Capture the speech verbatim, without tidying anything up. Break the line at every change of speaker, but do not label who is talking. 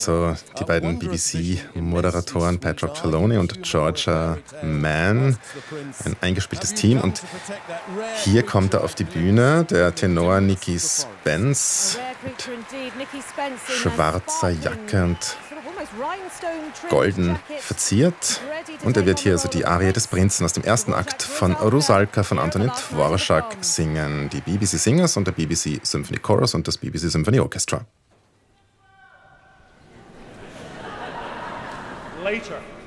So, die beiden B B C-Moderatoren Patrick Trelawney und Georgia Mann, ein eingespieltes Team. Und hier kommt er auf die Bühne, der Tenor Nicky Spence, mit schwarzer Jacke und golden verziert. Und er wird hier also die Arie des Prinzen aus dem ersten Akt von Rusalka von Antonin Dvorak singen. Die B B C Singers und der B B C Symphony Chorus und das B B C Symphony Orchestra.
Later.